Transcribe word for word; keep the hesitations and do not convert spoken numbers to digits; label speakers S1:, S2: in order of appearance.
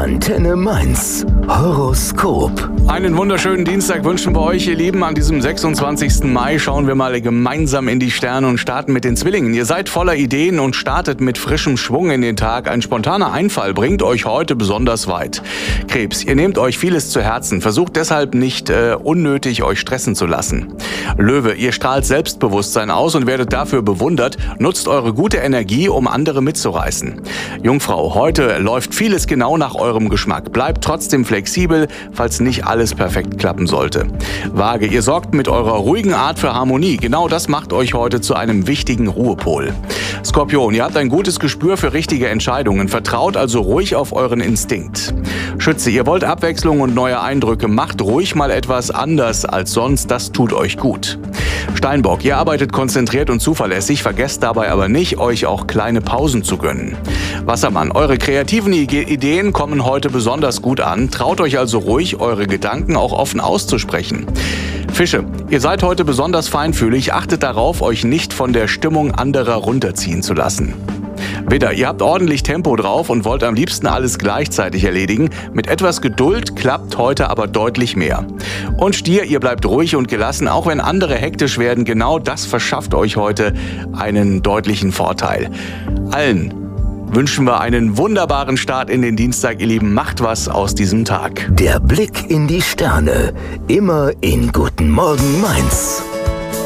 S1: Antenne Mainz. Horoskop.
S2: Einen wunderschönen Dienstag wünschen wir euch, ihr Lieben. An diesem sechsundzwanzigsten Mai schauen wir mal gemeinsam in die Sterne und starten mit den Zwillingen. Ihr seid voller Ideen und startet mit frischem Schwung in den Tag. Ein spontaner Einfall bringt euch heute besonders weit. Krebs, ihr nehmt euch vieles zu Herzen. Versucht deshalb nicht äh, unnötig euch stressen zu lassen. Löwe, ihr strahlt Selbstbewusstsein aus und werdet dafür bewundert. Nutzt eure gute Energie, um andere mitzureißen. Jungfrau, heute läuft vieles genau nach eurem Geschmack. Bleibt trotzdem flexibel, falls nicht alles perfekt klappen sollte. Waage, ihr sorgt mit eurer ruhigen Art für Harmonie. Genau das macht euch heute zu einem wichtigen Ruhepol. Skorpion, ihr habt ein gutes Gespür für richtige Entscheidungen. Vertraut also ruhig auf euren Instinkt. Schütze, ihr wollt Abwechslung und neue Eindrücke. Macht ruhig mal etwas anders als sonst. Das tut euch gut. Steinbock, ihr arbeitet konzentriert und zuverlässig. Vergesst dabei aber nicht, euch auch kleine Pausen zu gönnen. Wassermann, eure kreativen Ideen kommen heute besonders gut an. Traut euch also ruhig, eure Gedanken auch offen auszusprechen. Fische, ihr seid heute besonders feinfühlig. Achtet darauf, euch nicht von der Stimmung anderer runterziehen zu lassen. Widder, ihr habt ordentlich Tempo drauf und wollt am liebsten alles gleichzeitig erledigen. Mit etwas Geduld klappt heute aber deutlich mehr. Und Stier, ihr bleibt ruhig und gelassen, auch wenn andere hektisch werden. Genau das verschafft euch heute einen deutlichen Vorteil. Allen wünschen wir einen wunderbaren Start in den Dienstag, ihr Lieben. Macht was aus diesem Tag.
S1: Der Blick in die Sterne. Immer in Guten Morgen Mainz.